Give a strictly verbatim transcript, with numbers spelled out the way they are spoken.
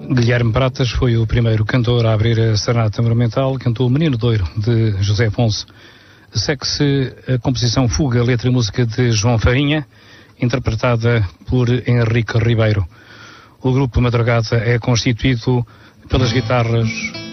Guilherme Pratas foi o primeiro cantor a abrir a serenata monumental, cantou o Menino Doiro, de José Afonso. Segue-se a composição Fuga, letra e música de João Farinha, interpretada por Henrique Ribeiro. O grupo Madrugada é constituído pelas guitarras